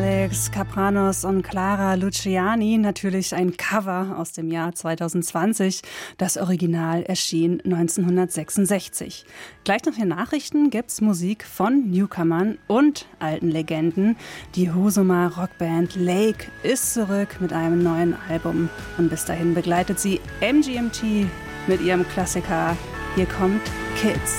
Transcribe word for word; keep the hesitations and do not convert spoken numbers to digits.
Alex Kapranos und Clara Luciani, natürlich ein Cover aus dem Jahr zwanzig zwanzig. Das Original erschien neunzehnhundertsechsundsechzig. Gleich nach den Nachrichten gibt's Musik von Newcomern und alten Legenden. Die Husumer Rockband Lake ist zurück mit einem neuen Album. Und bis dahin begleitet sie M G M T mit ihrem Klassiker Hier kommt Kids.